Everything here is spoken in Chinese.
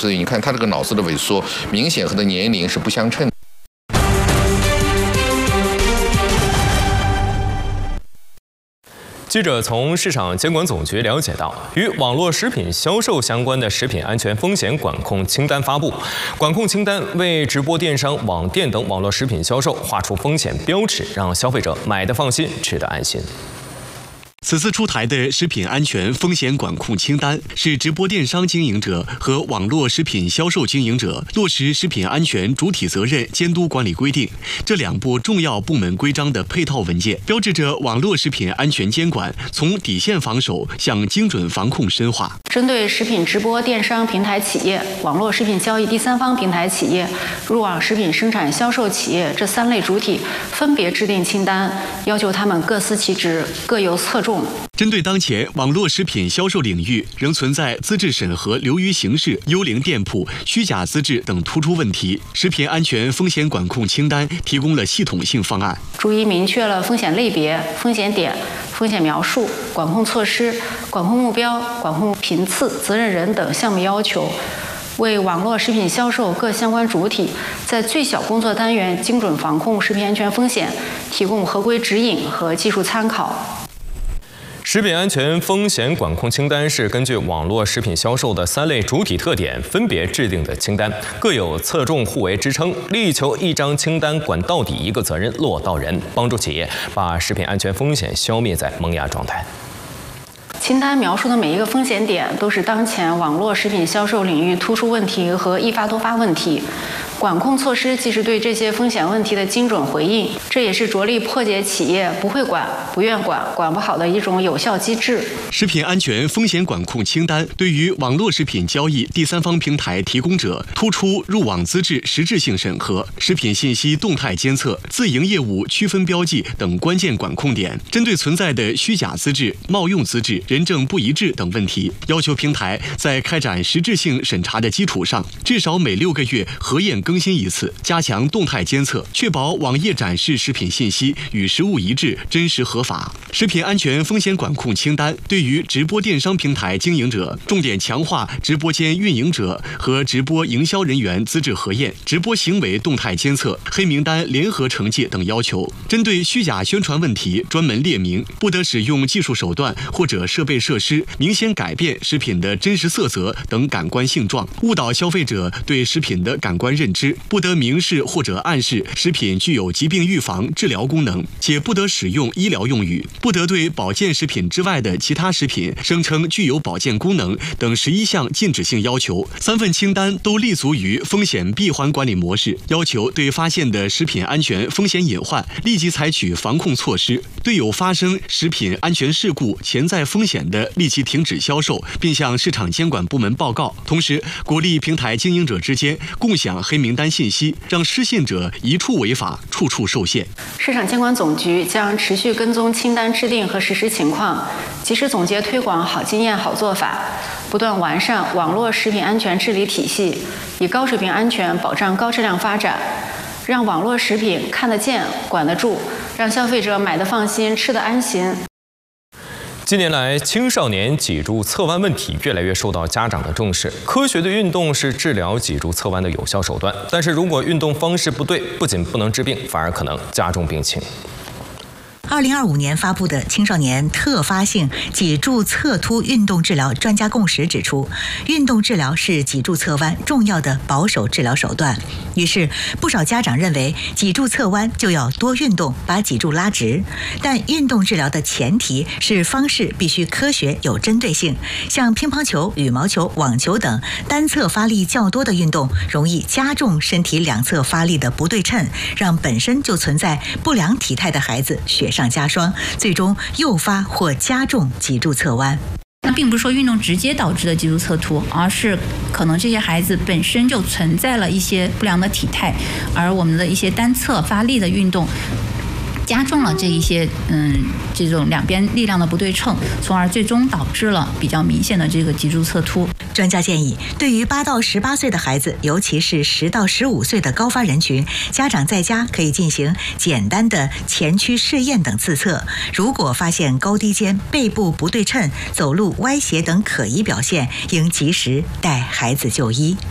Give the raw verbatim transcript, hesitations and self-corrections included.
致的，你看他这个脑子的萎缩，明显和他的年龄是不相称的。 记者从市场监管总局了解到，与网络食品销售相关的食品安全风险管控清单发布，管控清单为直播电商、网店等网络食品销售划出风险标尺，让消费者买得放心，吃得安心。 此次出台的食品安全风险管控清单是直播电商经营者和网络食品销售经营者落实食品安全主体责任监督管理规定这两部重要部门规章的配套文件，标志着网络食品安全监管从底线防守向精准防控深化。 针对食品直播电商平台企业、网络食品交易第三方平台企业、入网食品生产销售企业这三类主体，分别制定清单，要求他们各司其职，各有侧重。 针对当前网络食品销售领域仍存在资质审核流于形式、幽灵店铺、虚假资质等突出问题，食品安全风险管控清单提供了系统性方案， 逐一明确了风险类别、风险点、风险描述、管控措施、管控目标、管控频次、责任人等项目要求，为网络食品销售各相关主体在最小工作单元精准防控食品安全风险提供合规指引和技术参考。 食品安全风险管控清单是根据网络食品销售的三类主体特点分别制定的清单，各有侧重互为支撑，力求一张清单管到底，一个责任落到人，帮助企业把食品安全风险消灭在萌芽状态。 清单描述的每一个风险点都是当前网络食品销售领域突出问题和易发多发问题，管控措施既是对这些风险问题的精准回应，这也是着力破解企业不会管、不愿管、管不好的一种有效机制。 食品安全风险管控清单对于网络食品交易第三方平台提供者突出入网资质实质性审核、食品信息动态监测、自营业务区分标记等关键管控点，针对存在的虚假资质、冒用资质、人证不一致等问题，要求平台在开展实质性审查的基础上，至少每六个月核验更新一次，加强动态监测，确保网页展示食品信息与实物一致、真实合法。食品安全风险管控清单对于直播电商平台经营者，重点强化直播间运营者和直播营销人员资质核验、直播行为动态监测、黑名单联合惩戒等要求。针对虚假宣传问题，专门列明不得使用技术手段或者设备设施明显改变食品的真实色泽等感官性状，误导消费者对食品的感官认知，不得明示或者暗示食品具有疾病预防、治疗功能，且不得使用医疗用语，不得对保健食品之外的其他食品声称具有保健功能等十一项禁止性要求。三份清单都立足于风险闭环管理模式，要求对发现的食品安全风险隐患立即采取防控措施，对有发生食品安全事故潜在风险的立即停止销售，并向市场监管部门报告。同时，鼓励平台经营者之间共享黑名单信息，让失信者一处违法，处处受限。 市场监管总局将持续跟踪清单制定和实施情况，及时总结推广好经验、好做法，不断完善网络食品安全治理体系，以高水平安全保障高质量发展，让网络食品看得见、管得住，让消费者买得放心、吃得安心。 近年来，青少年脊柱侧弯问题越来越受到家长的重视。科学的运动是治疗脊柱侧弯的有效手段，但是如果运动方式不对，不仅不能治病，反而可能加重病情。 二零二五年发布的《青少年特发性脊柱侧凸运动治疗专家共识》指出，运动治疗是脊柱侧弯重要的保守治疗手段。于是，不少家长认为脊柱侧弯就要多运动，把脊柱拉直。但运动治疗的前提是方式必须科学有针对性。像乒乓球、羽毛球、网球等单侧发力较多的运动，容易加重身体两侧发力的不对称，让本身就存在不良体态的孩子雪上加霜，最终诱发或加重脊柱侧弯。 那并不是说运动直接导致的脊柱侧凸，而是可能这些孩子本身就存在了一些不良的体态，而我们的一些单侧发力的运动加重了这一些嗯这种两边力量的不对称，从而最终导致了比较明显的这个脊柱侧凸。 专家建议，对于八到十八岁的孩子，尤其是十到十五岁的高发人群，家长在家可以进行简单的前屈试验等自测。如果发现高低肩、背部不对称、走路歪斜等可疑表现，应及时带孩子就医。